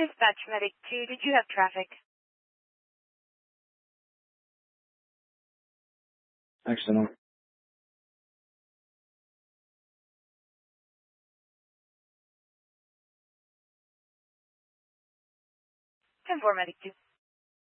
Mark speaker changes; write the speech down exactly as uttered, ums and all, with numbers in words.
Speaker 1: Dispatch Medic two, did you have traffic?
Speaker 2: Excellent.
Speaker 1: ten four Medic two.